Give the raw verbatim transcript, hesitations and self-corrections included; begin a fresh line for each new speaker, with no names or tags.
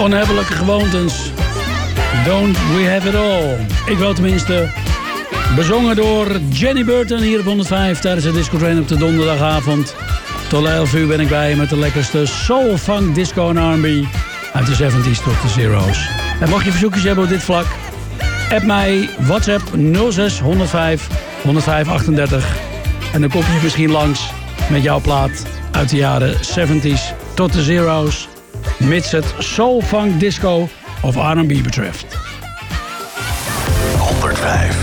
Onhebbelijke gewoontes. Don't we have it all. Ik wil tenminste. Bezongen door Jenny Burton hier op honderdvijf tijdens de Disco Train op de donderdagavond. Tot elf uur ben ik bij je met de lekkerste soul, funk, disco en R en B uit de zeventies tot de zero's. En mocht je verzoekjes hebben op dit vlak, app mij WhatsApp nul zes honderdvijf honderdvijf achtendertig. En dan kom je misschien langs met jouw plaat uit de jaren zeventies tot de zero's, mits het soul, funk, disco of R en B betreft.
honderdvijf